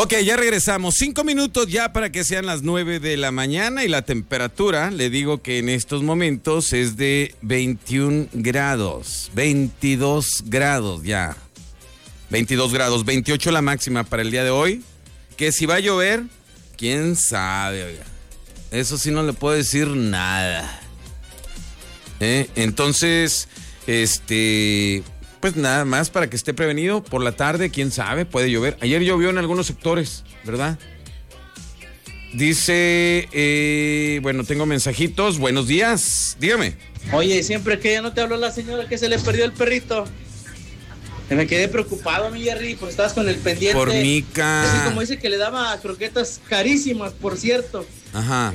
Ok, ya regresamos. 5 minutos ya para que sean las 9 de la mañana y la temperatura, le digo que en estos momentos es de 21 grados, 22 grados ya. 22 grados, 28 la máxima para el día de hoy. Que si va a llover, quién sabe, oiga. Eso sí no le puedo decir nada. Entonces, pues nada más para que esté prevenido. Por la tarde, quién sabe, puede llover. Ayer llovió en algunos sectores, ¿verdad? Dice, bueno, tengo mensajitos. Buenos días, dígame. Oye, siempre que ya no te habló la señora que se le perdió el perrito. Me quedé preocupado, mi Jerry, pues estabas con el pendiente. Por Mica. Así como dice que le daba croquetas carísimas, por cierto. Ajá.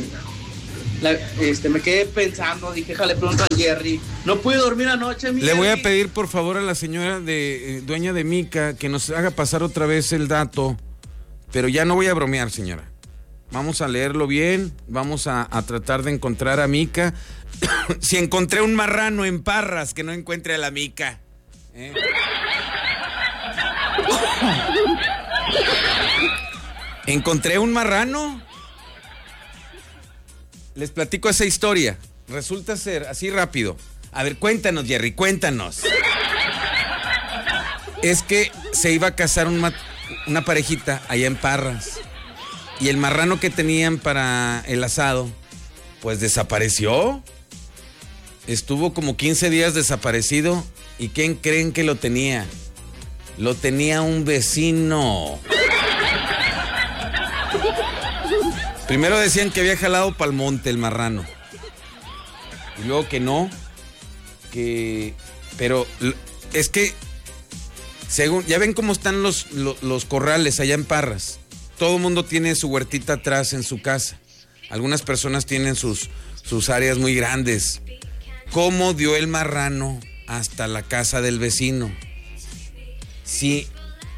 Me quedé pensando, dije, déjale pregunto a Jerry. No pude dormir anoche, mi Le Jerry. voy a pedir, por favor, a la señora dueña de Mica que nos haga pasar otra vez el dato. Pero ya no voy a bromear, señora. Vamos a leerlo bien, vamos a tratar de encontrar a Mica. Si encontré un marrano en Parras, que no encuentre a la Mica. Encontré un marrano. Les platico esa historia. Resulta ser así rápido. A ver, cuéntanos, Jerry, cuéntanos. Es que se iba a casar una parejita allá en Parras. Y el marrano que tenían para el asado, pues desapareció. Estuvo como 15 días desaparecido. ¿Y quién creen que lo tenía? Lo tenía un vecino. Primero decían que había jalado pa'l monte el marrano. Y luego que no. Pero es que, según, ya ven cómo están los corrales allá en Parras. Todo el mundo tiene su huertita atrás en su casa. Algunas personas tienen sus áreas muy grandes. ¿Cómo dio el marrano hasta la casa del vecino? Sí.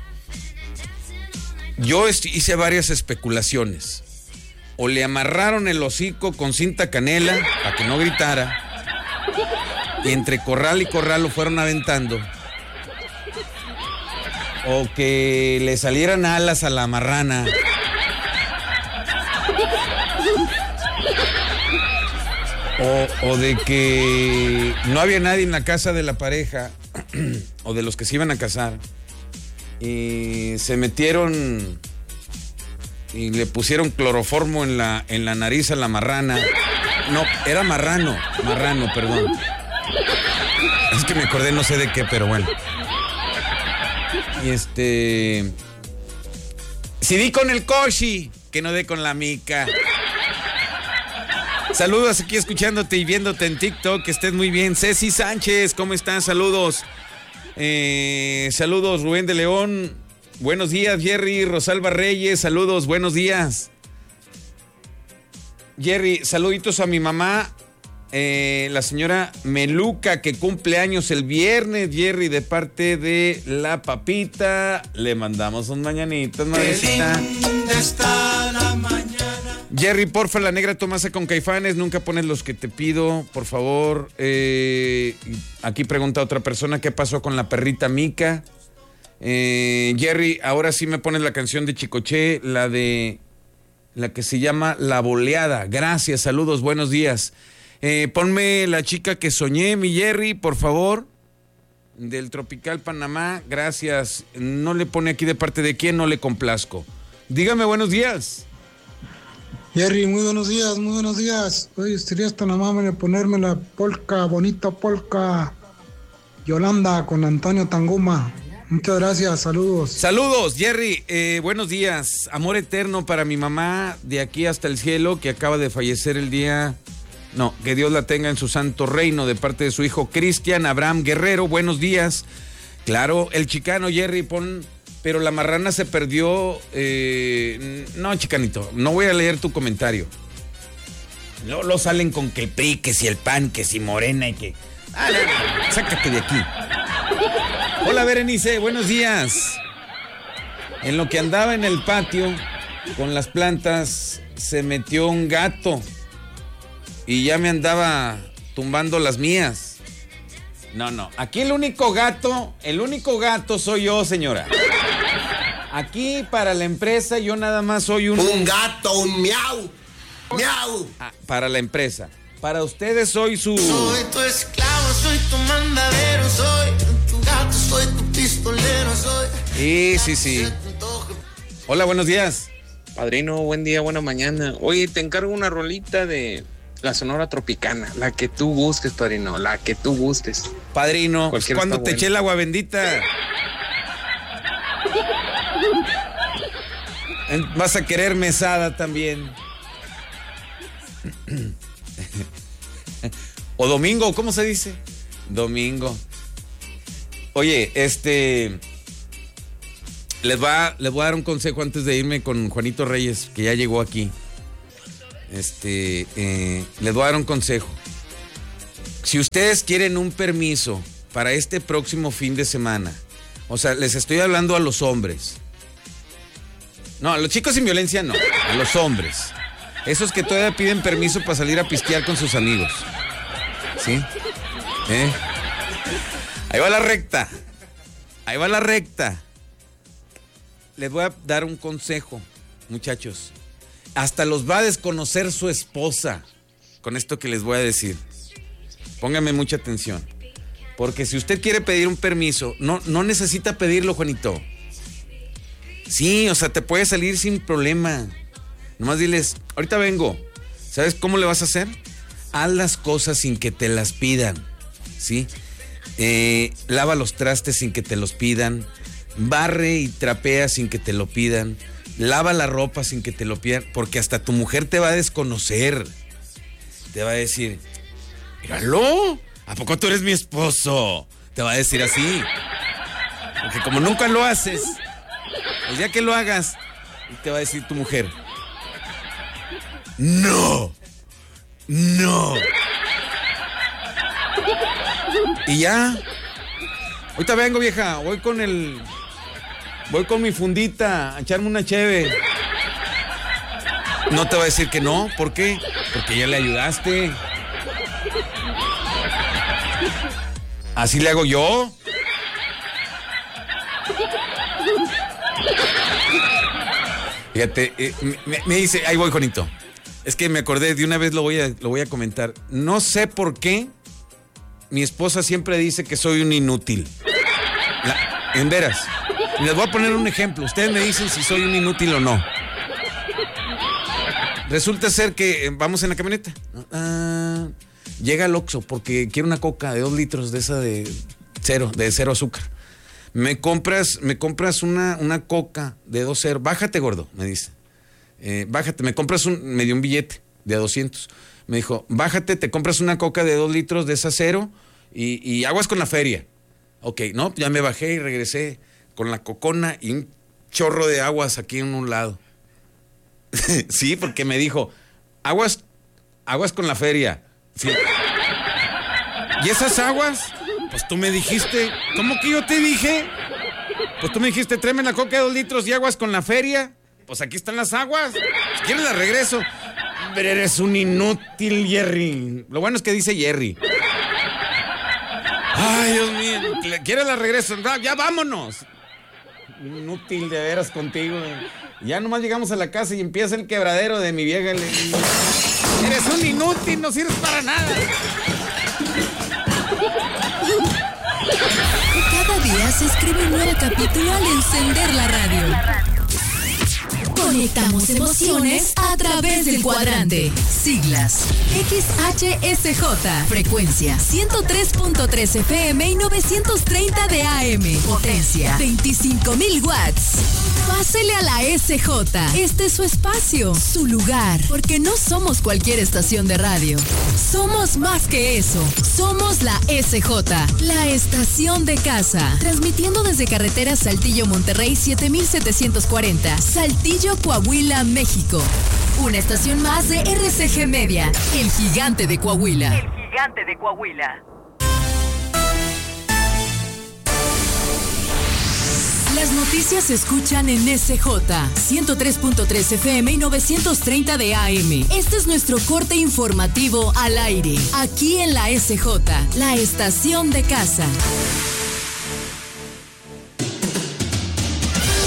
Yo hice varias especulaciones. O le amarraron el hocico con cinta canela para que no gritara. Y entre corral y corral lo fueron aventando. O que le salieran alas a la marrana. O de que no había nadie en la casa de la pareja o de los que se iban a casar y se metieron y le pusieron cloroformo en la nariz a la marrana. No, era marrano, perdón. Es que me acordé no sé de qué, pero bueno. Y si di con el Koshi, que no dé con la Mica. Saludos aquí escuchándote y viéndote en TikTok, que estés muy bien. Ceci Sánchez, ¿cómo estás? Saludos. Saludos, Rubén de León. Buenos días, Jerry. Rosalba Reyes, saludos, buenos días. Jerry, saluditos a mi mamá, la señora Meluca, que cumple años el viernes, Jerry, de parte de la papita. Le mandamos un mañanitas, madrecita. Está la mañana. Jerry, porfa, la negra Tomasa con Caifanes, nunca pones los que te pido, por favor. Aquí pregunta otra persona, ¿qué pasó con la perrita Mica? Jerry, ahora sí me pones la canción de Chicoche, la que se llama La Boleada. Gracias, saludos, buenos días. Ponme La Chica que Soñé, mi Jerry, por favor, del Tropical Panamá. Gracias. No le pone aquí de parte de quién, no le complazco. Dígame, buenos días. Jerry, muy buenos días, muy buenos días. Oye, serías tan amable de ponerme la polka, bonita polka Yolanda con Antonio Tanguma. Muchas gracias, saludos. Saludos, Jerry, buenos días. Amor eterno para mi mamá de aquí hasta el cielo, que acaba de fallecer el día... No, que Dios la tenga en su santo reino, de parte de su hijo Cristian Abraham Guerrero. Buenos días. Claro, el chicano, Jerry, pero la marrana se perdió. No, chicanito, no voy a leer tu comentario. Lo salen con que el PRI, que si el PAN, que si Morena y que... no, sácate de aquí. Hola, Berenice, buenos días. En lo que andaba en el patio con las plantas, se metió un gato y ya me andaba tumbando las mías. No, aquí el único gato soy yo, señora. Aquí para la empresa yo nada más soy un gato, un miau. Miau. Para la empresa. Para ustedes soy su... Soy tu esclavo, soy tu mandadero, soy tu gato, soy tu pistolero, soy... Sí. Hola, buenos días. Padrino, buen día, buena mañana. Oye, te encargo una rolita de la Sonora Tropicana, la que tú gustes, padrino, la que tú gustes. Padrino, Cualquiera cuando está te bueno. eché el agua bendita. Vas a querer mesada también. O domingo, ¿cómo se dice? Domingo. Oye, les voy a dar un consejo antes de irme con Juanito Reyes, que ya llegó aquí. Les voy a dar un consejo. Si ustedes quieren un permiso para este próximo fin de semana, o sea, les estoy hablando a los hombres. No, a los chicos sin violencia no, a los hombres. Esos que todavía piden permiso para salir a pistear con sus amigos. ¿Sí? Ahí va la recta. Les voy a dar un consejo, muchachos. Hasta los va a desconocer su esposa con esto que les voy a decir. Pónganme mucha atención. Porque si usted quiere pedir un permiso, no necesita pedirlo, Juanito. Sí, o sea, te puede salir sin problema. Nomás diles, ahorita vengo. ¿Sabes cómo le vas a hacer? Haz las cosas sin que te las pidan, ¿sí? Lava los trastes sin que te los pidan. Barre y trapea sin que te lo pidan. Lava la ropa sin que te lo pidan. Porque hasta tu mujer te va a desconocer. Te va a decir, míralo, ¿a poco tú eres mi esposo? Te va a decir así. Porque como nunca lo haces, el día que lo hagas, te va a decir tu mujer, no. Y ya. Ahorita vengo, vieja. Voy con mi fundita a echarme una cheve. No te va a decir que no. ¿Por qué? Porque ya le ayudaste. Así le hago yo. Fíjate, me dice, ahí voy, Juanito. Es que me acordé, de una vez lo voy a comentar. No sé por qué mi esposa siempre dice que soy un inútil. En veras. Y les voy a poner un ejemplo. Ustedes me dicen si soy un inútil o no. Resulta ser que vamos en la camioneta. Llega el Oxxo porque quiere una coca de 2 litros de esa de cero azúcar. Me compras una coca de 2.0. Bájate, gordo, me dice. Bájate, me dio un billete de 200. Me dijo, bájate, te compras una coca de 2 litros de esa 0 y aguas con la feria. Ok, no, ya me bajé y regresé con la cocona y un chorro de aguas aquí en un lado. Sí, porque me dijo, aguas con la feria. Sí. ¿Y esas aguas? Pues tú me dijiste. ¿Cómo que yo te dije? Pues tú me dijiste, tráeme la coca de 2 litros y aguas con la feria. Pues aquí están las aguas. Si quieres las regreso. Pero eres un inútil, Jerry. Lo bueno es que dice Jerry. Ay, Dios mío. ¿Quieres las regreso? Ya vámonos. Inútil de veras contigo. Ya nomás llegamos a la casa y empieza el quebradero de mi vieja. Eres un inútil, no sirves para nada. Cada día se escribe un nuevo capítulo al encender la radio. Conectamos emociones a través del cuadrante. Siglas: XHSJ, frecuencia 103.3 FM y 930 de AM, potencia 25,000 watts. Pásele a la SJ. Este es su espacio, su lugar, porque no somos cualquier estación de radio. Somos más que eso. Somos la SJ, la estación de casa. Transmitiendo desde carretera Saltillo Monterrey 7740, Saltillo, Coahuila, México. Una estación más de RCG Media, el gigante de Coahuila. El gigante de Coahuila. Las noticias se escuchan en SJ 103.3 FM y 930 de AM. Este es nuestro corte informativo al aire, aquí en la SJ, la estación de casa.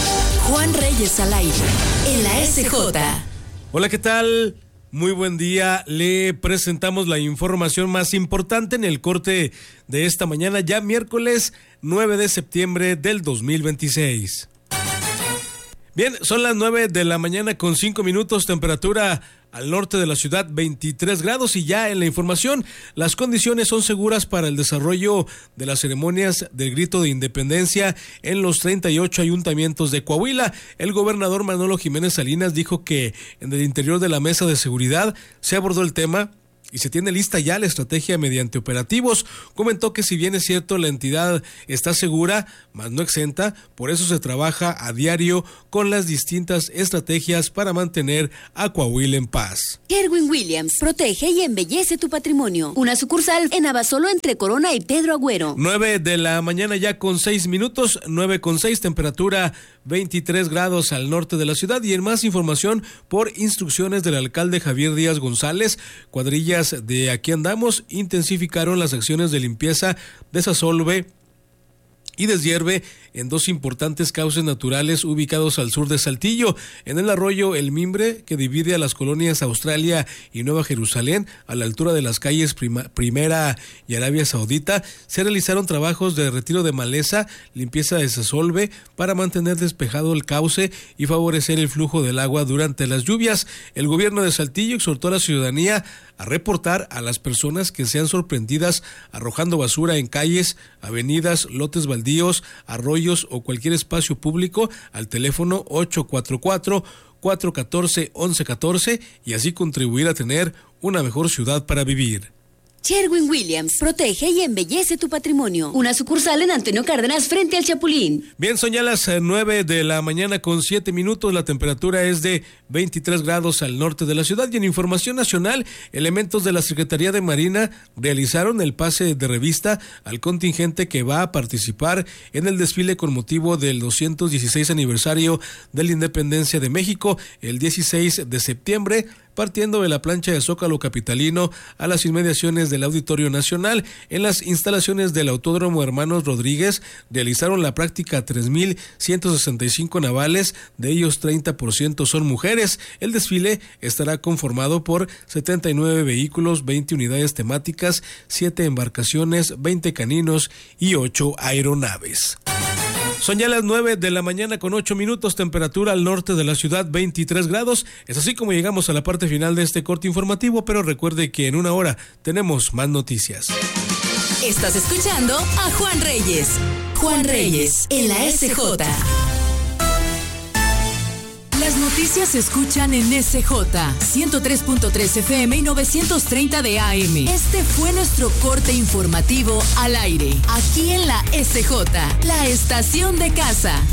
Juan Reyes al aire, en la SJ. Hola, ¿qué tal? Muy buen día. Le presentamos la información más importante en el corte de esta mañana, ya miércoles 9 de septiembre del 2026. Bien, son las 9 de la mañana con 5 minutos, temperatura al norte de la ciudad 23 grados y ya en la información, las condiciones son seguras para el desarrollo de las ceremonias del grito de independencia en los 38 ayuntamientos de Coahuila. El gobernador Manolo Jiménez Salinas dijo que en el interior de la mesa de seguridad se abordó el tema y se tiene lista ya la estrategia mediante operativos. Comentó que si bien es cierto la entidad está segura, mas no exenta, por eso se trabaja a diario con las distintas estrategias para mantener a Coahuila en paz. Sherwin-Williams, protege y embellece tu patrimonio. Una sucursal en Abasolo entre Corona y Pedro Agüero. 9 de la mañana ya con 6 minutos, 9:06, temperatura 23 grados al norte de la ciudad. Y en más información, por instrucciones del alcalde Javier Díaz González, cuadrillas de Aquí Andamos intensificaron las acciones de limpieza, desasolve y deshierve en dos importantes cauces naturales ubicados al sur de Saltillo, en el arroyo El Mimbre, que divide a las colonias Australia y Nueva Jerusalén, a la altura de las calles Primera y Arabia Saudita. Se realizaron trabajos de retiro de maleza, limpieza de desasolve para mantener despejado el cauce y favorecer el flujo del agua durante las lluvias. El gobierno de Saltillo exhortó a la ciudadanía a reportar a las personas que sean sorprendidas arrojando basura en calles, avenidas, lotes baldíos, arroyos o cualquier espacio público al teléfono 844-414-1114 y así contribuir a tener una mejor ciudad para vivir. Sherwin-Williams, protege y embellece tu patrimonio. Una sucursal en Antonio Cárdenas frente al Chapulín. Bien, son ya las 9 de la mañana con 7 minutos. La temperatura es de 23 grados al norte de la ciudad. Y en información nacional, elementos de la Secretaría de Marina realizaron el pase de revista al contingente que va a participar en el desfile con motivo del 216 aniversario de la Independencia de México, el 16 de septiembre, partiendo de la plancha de Zócalo capitalino a las inmediaciones del Auditorio Nacional. En las instalaciones del Autódromo Hermanos Rodríguez realizaron la práctica 3,165 navales, de ellos 30% son mujeres. El desfile estará conformado por 79 vehículos, 20 unidades temáticas, 7 embarcaciones, 20 caninos y 8 aeronaves. Son ya las 9 de la mañana con 8 minutos, temperatura al norte de la ciudad 23 grados. Es así como llegamos a la parte final de este corte informativo, pero recuerde que en una hora tenemos más noticias. Estás escuchando a Juan Reyes. Juan Reyes, en la SJ. Las noticias se escuchan en SJ 103.3 FM y 930 de AM. Este fue nuestro corte informativo al aire, aquí en la SJ, la estación de casa.